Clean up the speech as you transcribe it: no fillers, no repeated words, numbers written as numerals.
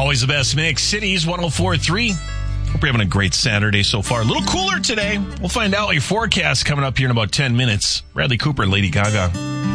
Always the best mix. Cities 104.3. Hope you're having a great Saturday so far. A little cooler today. We'll find out your forecast coming up here in about 10 minutes. Bradley Cooper and Lady Gaga.